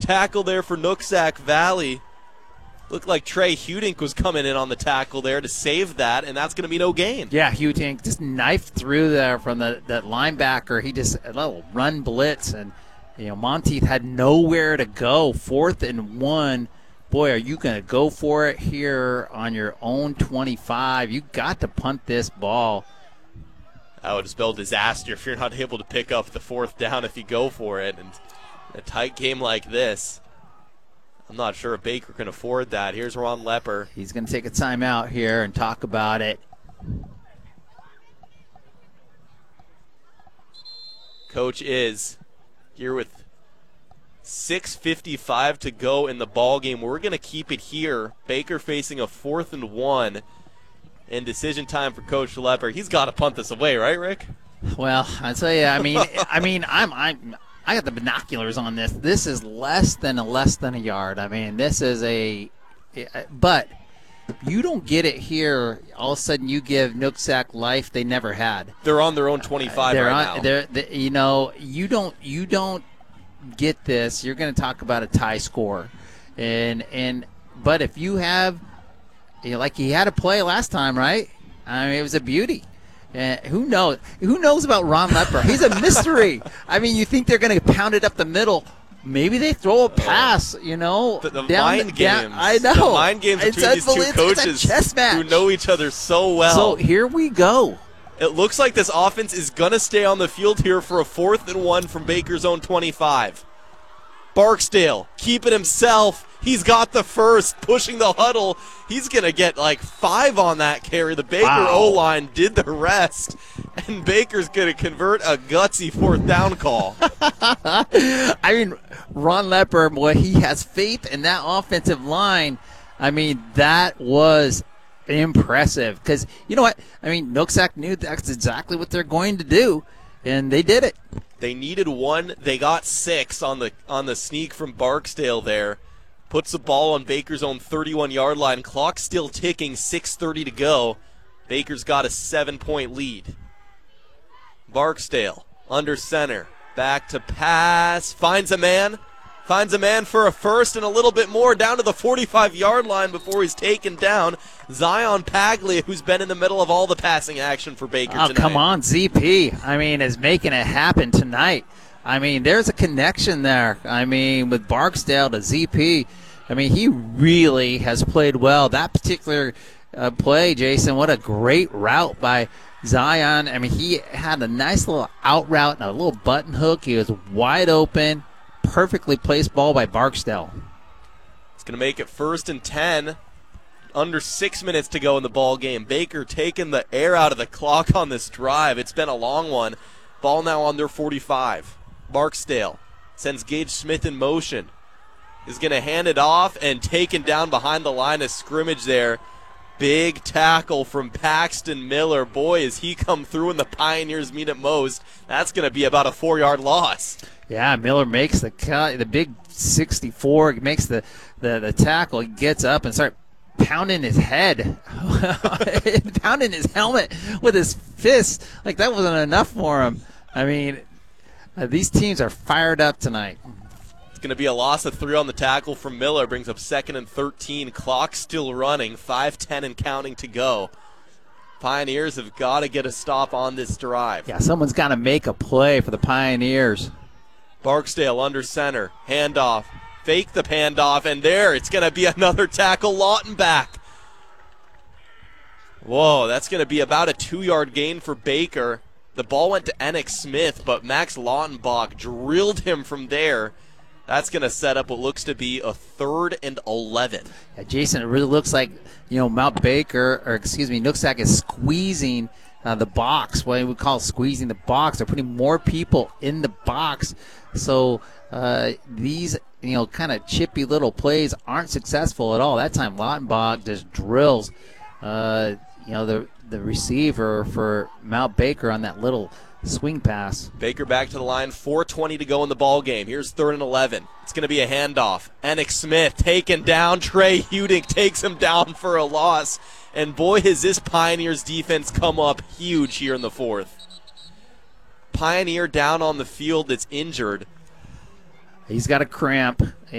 tackle there for Nooksack Valley. Looked like Trey Hudink was coming in on the tackle there to save that, and that's going to be no gain. Yeah, Hudink just knifed through there from that linebacker. He just a little run blitz, and Monteith had nowhere to go. 4th and 1. Boy, are you going to go for it here on your own 25? You got to punt this ball. That would spell disaster if you're not able to pick up the 4th down if you go for it. And a tight game like this, I'm not sure if Baker can afford that. Here's Ron Lepper. He's going to take a timeout here and talk about it. Coach is here with 6:55 to go in the ball game. We're going to keep it here. Baker facing a 4th and 1. And decision time for Coach Lepper. He's got to punt this away, right, Rick? Well, I tell you, I got the binoculars on this. This is less than a yard. I mean, this is but you don't get it here. All of a sudden, you give Nooksack life they never had. They're on their own 25 right now. You don't get this. You're going to talk about a tie score, but if you have, like he had a play last time, right? I mean, it was a beauty. Who knows? Who knows about Ron Lepper? He's a mystery. I mean, you think they're going to pound it up the middle. Maybe they throw a pass, The mind games. I know. The mind games between these two coaches it's a chess match. who know each other so well. So here we go. It looks like this offense is going to stay on the field here for a 4th and 1 from Baker's own 25. Barksdale keeping himself. He's got the first, pushing the huddle. He's going to get like 5 on that carry. The Baker O-line did the rest, and Baker's going to convert a gutsy 4th down call. I mean, Ron Lepper, boy, he has faith in that offensive line. I mean, that was impressive because, you know what? I mean, Nooksack knew that's exactly what they're going to do, and they did it. They needed 1. They got 6 on the sneak from Barksdale there. Puts the ball on Baker's own 31-yard line. Clock still ticking, 6:30 to go. Baker's got a 7-point lead. Barksdale under center. Back to pass. Finds a man for a first and a little bit more down to the 45-yard line before he's taken down. Zion Paglia, who's been in the middle of all the passing action for Baker tonight. Come on, ZP. I mean, is making it happen tonight. I mean, there's a connection there. I mean, with Barksdale to ZP, I mean, he really has played well. That particular play, Jason, what a great route by Zion. I mean, he had a nice little out route and a little button hook. He was wide open, perfectly placed ball by Barksdale. It's going to make it 1st and 10. Under 6 minutes to go in the ball game. Baker taking the air out of the clock on this drive. It's been a long one. Ball now on their 45. Barksdale sends Gage Smith in motion. Is going to hand it off and taken down behind the line of scrimmage there. Big tackle from Paxton Miller. Boy, as he come through when the Pioneers mean it most. That's going to be about a 4-yard loss. Yeah, Miller makes the big 64, makes the tackle. He gets up and starts pounding his head, pounding his helmet with his fist. Like that wasn't enough for him. I mean, these teams are fired up tonight. It's going to be a loss of 3 on the tackle from Miller. Brings up 2nd and 13. Clock still running. 5:10 and counting to go. Pioneers have got to get a stop on this drive. Yeah, someone's got to make a play for the Pioneers. Barksdale under center. Handoff. Fake the handoff, and there it's going to be another tackle. Lawton back. Whoa, that's going to be about a 2-yard gain for Baker. The ball went to Enoch Smith, but Max Lautenbach drilled him from there. That's going to set up what looks to be a 3rd and 11. Yeah, Jason, it really looks like, Nooksack is squeezing the box. What we call squeezing the box. They're putting more people in the box. So these, kind of chippy little plays aren't successful at all. That time Lautenbach just drills, the receiver for Mount Baker on that little swing pass. Baker back to the line, 4:20 to go in the ball game. Here's 3rd and 11. It's going to be a handoff. Enoch Smith taken down. Trey Hudink takes him down for a loss. And boy, has this Pioneers defense come up huge here in the 4th. Pioneer down on the field that's injured. He's got a cramp.